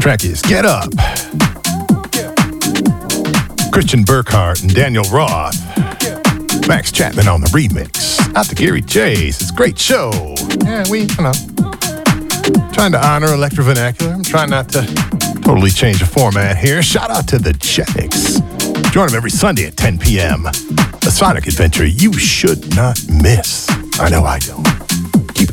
Track is Get Up. Christian Burkhart and Daniel Roth. Max Chapman on the remix. Out to Gary Chase. It's a great show. Yeah, trying to honor Electro Vernacular. I'm trying not to totally change the format here. Shout out to the Checks. Join them every Sunday at 10 p.m. A sonic adventure you should not miss. I know I don't.